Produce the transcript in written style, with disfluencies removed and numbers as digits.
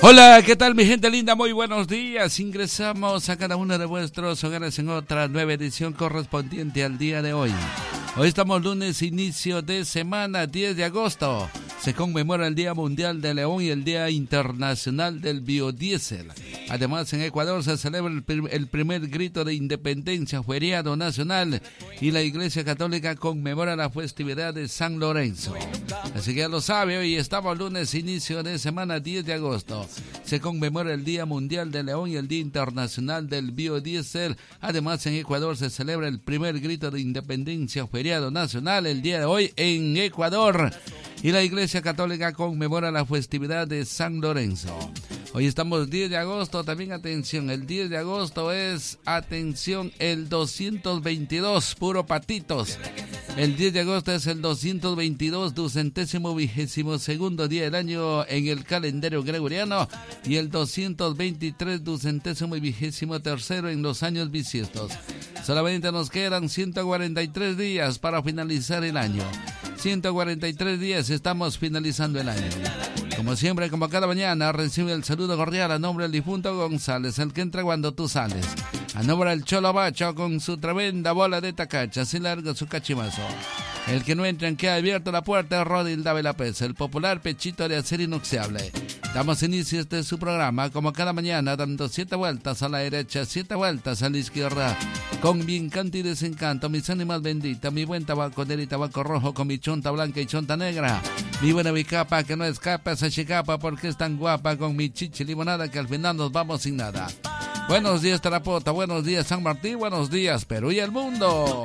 Hola, ¿qué tal mi gente linda? Muy buenos días. Ingresamos a cada uno de vuestros hogares en otra nueva edición correspondiente al día de hoy. Hoy estamos lunes, inicio de semana, 10 de agosto. Se conmemora el Día Mundial del León y el Día Internacional del Biodiesel. Además, en Ecuador se celebra el primer grito de independencia, feriado nacional, y la Iglesia Católica conmemora la festividad de San Lorenzo. Así que ya lo sabe, hoy estamos lunes, inicio de semana, 10 de agosto. Se conmemora el Día Mundial del León y el Día Internacional del Biodiesel. Además, en Ecuador se celebra el primer grito de independencia, feriado nacional, el día de hoy en Ecuador. Y la Iglesia Católica conmemora la festividad de San Lorenzo. Hoy estamos 10 de agosto, también atención, el 10 de agosto es, atención, el 222, puro patitos. El 10 de agosto es el 222, 222º día del año en el calendario gregoriano, y el 223, 223º en los años bisiestos. Solamente nos quedan 143 días para finalizar el año. 143 días estamos finalizando el año. Como siempre, como cada mañana, recibe el saludo cordial a nombre del difunto González, el que entra cuando tú sales. A nombre del Cholo Bacho con su tremenda bola de tacacha, así larga su cachimazo. El que no entra en que ha abierto la puerta es Rodil Dávila Pez, el popular pechito de acero inoxidable. Damos inicio a este su programa, como cada mañana, dando 7 vueltas a la derecha, 7 vueltas a la izquierda. Con mi encanto y desencanto, mis ánimas benditas, mi buen tabaco de tabaco rojo con mi chonta blanca y chonta negra. Mi buena bicapa que no escapa esa chicapa porque es tan guapa, con mi chichi limonada que al final nos vamos sin nada. Buenos días Tarapota, buenos días San Martín, buenos días Perú y el mundo.